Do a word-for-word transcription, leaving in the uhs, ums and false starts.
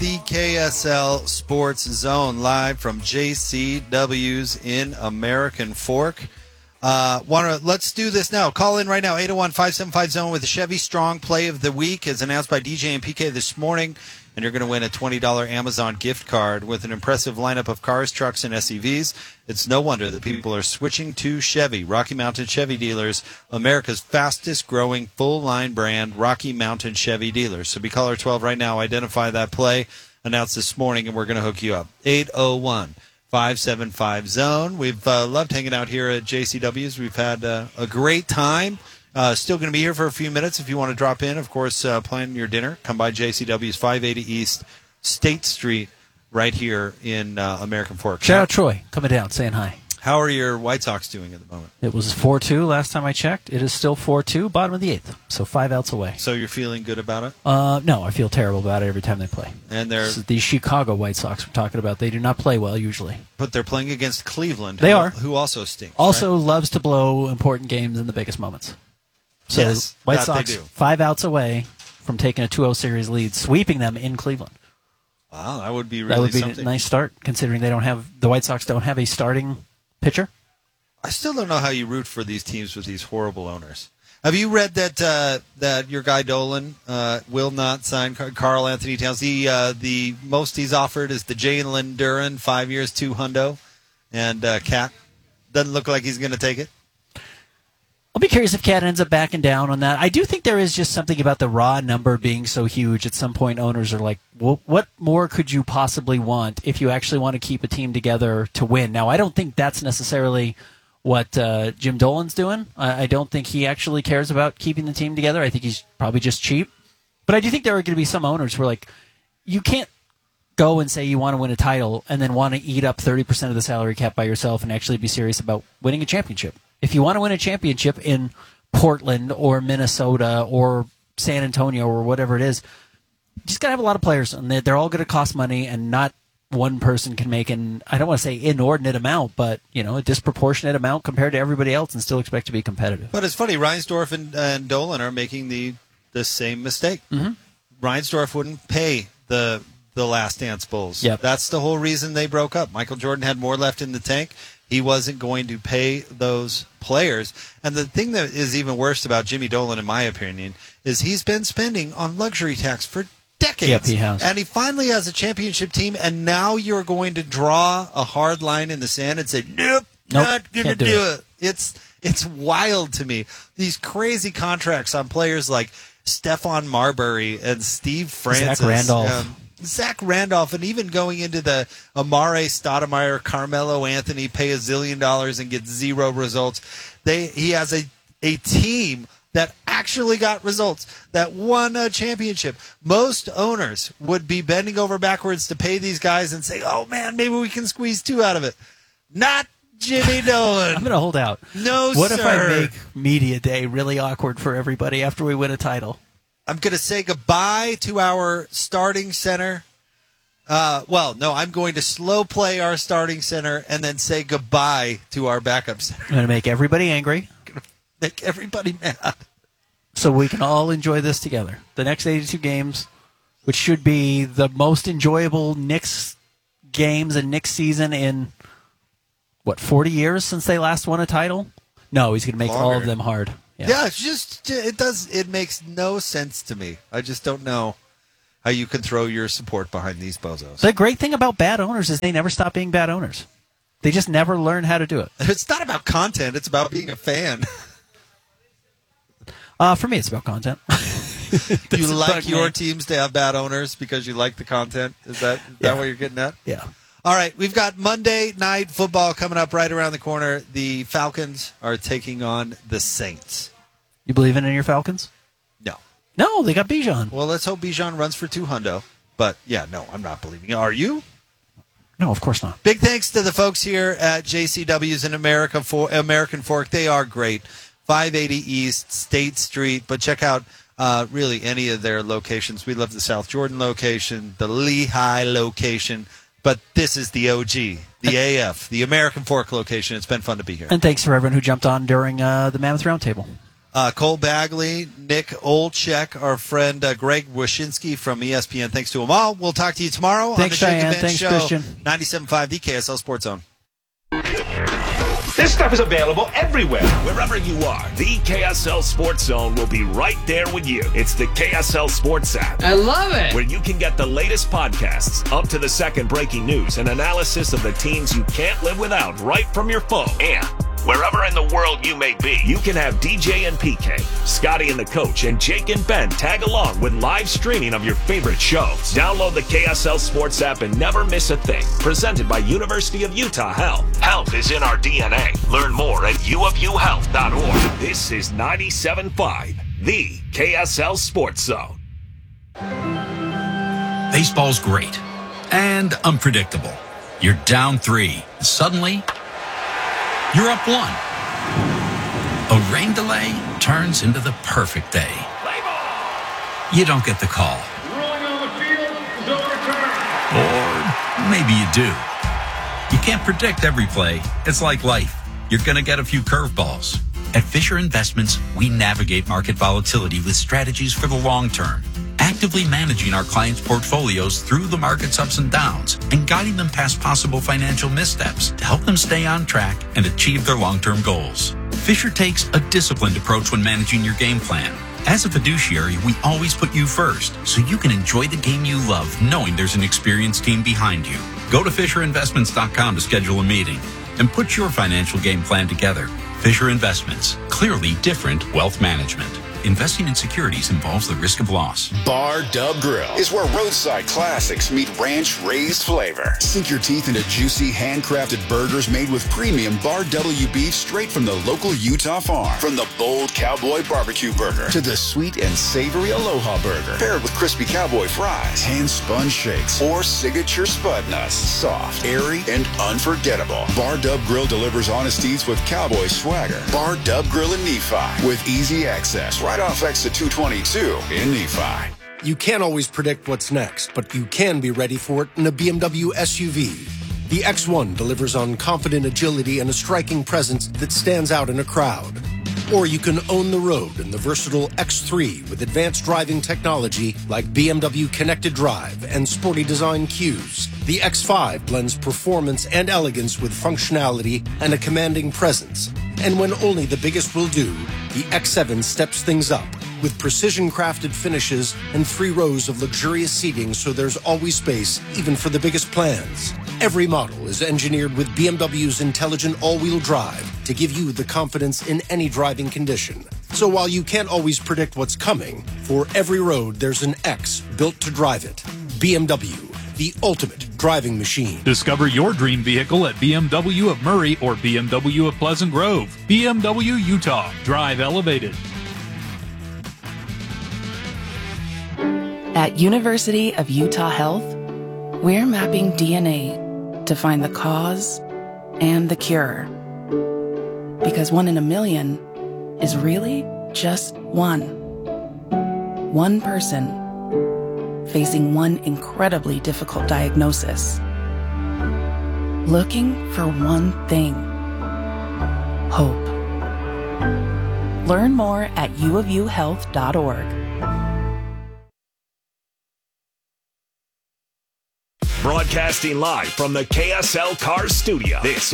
The K S L Sports Zone, live from J C W's in American Fork. Uh, wanna, let's do this now. Call in right now, eight oh one, five seven five, zone with the Chevy Strong Play of the Week, as announced by D J and P K this morning. And you're going to win a twenty dollars Amazon gift card with an impressive lineup of cars, trucks, and S U Vs. It's no wonder that people are switching to Chevy. Rocky Mountain Chevy Dealers, America's fastest-growing full-line brand, Rocky Mountain Chevy Dealers. So be caller twelve right now. Identify that play announced this morning, and we're going to hook you up. eight oh one, five seven five, zone. We've uh, loved hanging out here at J C W's. We've had uh, a great time. Uh, still going to be here for a few minutes if you want to drop in. Of course, uh, plan your dinner. Come by J C W's, five eighty East State Street, right here in uh, American Fork. Shout out Troy, coming down, saying hi. How are your White Sox doing at the moment? It was four two last time I checked. It is still four two, bottom of the eighth, so five outs away. So you're feeling good about it? Uh, no, I feel terrible about it every time they play. And they're the Chicago White Sox we're talking about. They do not play well usually. But they're playing against Cleveland. They who, are. Who also stinks. Also right? loves to blow important games in the biggest moments. So yes, White that Sox they do. five outs away from taking a two oh series lead, sweeping them in Cleveland. Wow, that would be really That would be something. a nice start, considering they don't have the White Sox don't have a starting pitcher. I still don't know how you root for these teams with these horrible owners. Have you read that uh, that your guy Dolan uh, will not sign Carl Anthony Towns? The uh, the most he's offered is the Jalen Duran, five years, two hundo, and uh, Cat doesn't look like he's going to take it. I'll be curious if Cat ends up backing down on that. I do think there is just something about the raw number being so huge. At some point, owners are like, well, what more could you possibly want if you actually want to keep a team together to win? Now, I don't think that's necessarily what uh, Jim Dolan's doing. I, I don't think he actually cares about keeping the team together. I think he's probably just cheap. But I do think there are going to be some owners who are like, you can't go and say you want to win a title and then want to eat up thirty percent of the salary cap by yourself and actually be serious about winning a championship. If you want to win a championship in Portland or Minnesota or San Antonio or whatever it is, you just got to have a lot of players, and they're all going to cost money, and not one person can make an, I don't want to say inordinate amount, but you know, a disproportionate amount compared to everybody else and still expect to be competitive. But it's funny, Reinsdorf and, and Dolan are making the, the same mistake. Mm-hmm. Reinsdorf wouldn't pay the the Last Dance Bulls. Yep. That's the whole reason they broke up. Michael Jordan had more left in the tank. He wasn't going to pay those players. And the thing that is even worse about Jimmy Dolan, in my opinion, is he's been spending on luxury tax for decades. Yep, he has. And he finally has a championship team, and now you're going to draw a hard line in the sand and say, nope, nope not going to do, do it. it. It's, it's wild to me. These crazy contracts on players like Stephon Marbury and Steve Francis. Zach Randolph. Um, Zach Randolph, and even going into the Amare Stoudemire, Carmelo Anthony, pay a zillion dollars and get zero results. They He has a, a team that actually got results, that won a championship. Most owners would be bending over backwards to pay these guys and say, oh, man, maybe we can squeeze two out of it. Not Jimmy Dolan. I'm going to hold out. No, what sir. What if I make media day really awkward for everybody after we win a title? I'm going to say goodbye to our starting center. Uh, well, no, I'm going to slow play our starting center and then say goodbye to our backup center. I'm going to make everybody angry. Make everybody mad. So we can all enjoy this together. The next eighty-two games, which should be the most enjoyable Knicks games and Knicks season in, what, forty years since they last won a title? No, he's going to make Longer. all of them hard. Yeah. yeah, it's just it does it makes no sense to me. I just don't know how you can throw your support behind these bozos. The great thing about bad owners is they never stop being bad owners. They just never learn how to do it. It's not about content; it's about being a fan. Uh, for me, it's about content. Do you like your me. teams to have bad owners because you like the content? Is that is yeah. that what you're getting at? Yeah. All right, we've got Monday Night Football coming up right around the corner. The Falcons are taking on the Saints. You believe in your Falcons? No. No, they got Bijan. Well, let's hope Bijan runs for two hundo. But, yeah, no, I'm not believing it. Are you? No, of course not. Big thanks to the folks here at J C W's in America for American Fork. They are great. five eighty East State Street. But check out uh, really any of their locations. We love the South Jordan location, the Lehigh location. But this is the O G, the A F, the American Fork location. It's been fun to be here. And thanks for everyone who jumped on during uh, the Mammoth Roundtable. Uh, Cole Bagley, Nick Olchek, our friend uh, Greg Wyszynski from E S P N. Thanks to them all. We'll talk to you tomorrow Thanks, on the Shake Diane. and Ben Thanks, Show. Christian. ninety-seven point five, the K S L Sports Zone. This stuff is available everywhere. Wherever you are, the K S L Sports Zone will be right there with you. It's the K S L Sports app. I love it. Where you can get the latest podcasts, up to the second breaking news, and analysis of the teams you can't live without right from your phone. And wherever in the world you may be, you can have D J and P K, Scotty and the Coach, and Jake and Ben tag along with live streaming of your favorite shows. Download the K S L Sports app and never miss a thing. Presented by University of Utah Health. Health is in our D N A. Learn more at u of u health dot org. This is ninety-seven point five, the K S L Sports Zone. Baseball's great and unpredictable. You're down three. Suddenly, you're up one. A rain delay turns into the perfect day. You don't get the call. Ruling on the field is overturned. Or maybe you do. You can't predict every play. It's like life. You're going to get a few curveballs. At Fisher Investments, we navigate market volatility with strategies for the long term, actively managing our clients' portfolios through the market's ups and downs and guiding them past possible financial missteps to help them stay on track and achieve their long-term goals. Fisher takes a disciplined approach when managing your game plan. As a fiduciary, we always put you first, so you can enjoy the game you love knowing there's an experienced team behind you. Go to fisher investments dot com to schedule a meeting and put your financial game plan together. Fisher Investments, clearly different wealth management. Investing in securities involves the risk of loss. Bar Dub Grill is where roadside classics meet ranch-raised flavor. Sink your teeth into juicy, handcrafted burgers made with premium Bar W beef straight from the local Utah farm. From the bold cowboy barbecue burger to the sweet and savory Aloha burger, paired with crispy cowboy fries, hand-spun shakes, or signature spud nuts. Soft, airy, and unforgettable. Bar Dub Grill delivers honest eats with cowboy swagger. Bar Dub Grill in Nephi with easy access right off exit two twenty-two in Nephi. You can't always predict what's next, but you can be ready for it in a B M W S U V. The X one delivers on confident agility and a striking presence that stands out in a crowd. Or you can own the road in the versatile X three with advanced driving technology like B M W Connected Drive and sporty design cues. The X five blends performance and elegance with functionality and a commanding presence. And when only the biggest will do, the X seven steps things up with precision-crafted finishes and three rows of luxurious seating so there's always space, even for the biggest plans. Every model is engineered with B M W's intelligent all-wheel drive to give you the confidence in any driving condition. So while you can't always predict what's coming, for every road there's an X built to drive it. B M W, the ultimate driving machine. Discover your dream vehicle at B M W of Murray or B M W of Pleasant Grove. B M W Utah. Drive elevated. At University of Utah Health, we're mapping D N A to find the cause and the cure. Because one in a million is really just one. One person facing one incredibly difficult diagnosis. Looking for one thing. Hope. Learn more at u of u health dot org. Broadcasting live from the K S L Cars Studio. This